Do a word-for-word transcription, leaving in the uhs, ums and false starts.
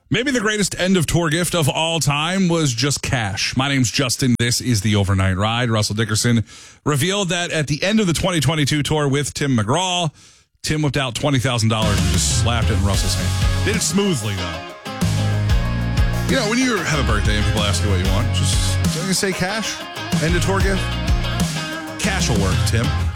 Maybe the greatest end of tour gift of all time was just cash. My name's Justin. This is the Overnight Ride. Russell Dickerson revealed that at the end of the twenty twenty-two tour with Tim McGraw, Tim whipped out twenty thousand dollars and just slapped it in Russell's hand. Did it smoothly, though. You know, when you have a birthday and people ask you what you want, just don't you say cash? End of tour gift? Cash will work, Tim.